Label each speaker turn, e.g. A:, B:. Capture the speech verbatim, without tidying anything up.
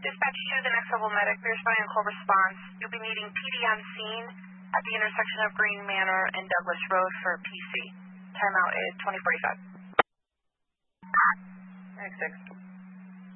A: Dispatch two, the next level medic. We're responding to call response. You'll be needing P D on scene at the intersection of Green Manor and Douglas Road for P C. Timeout is twenty forty-five.
B: Next six.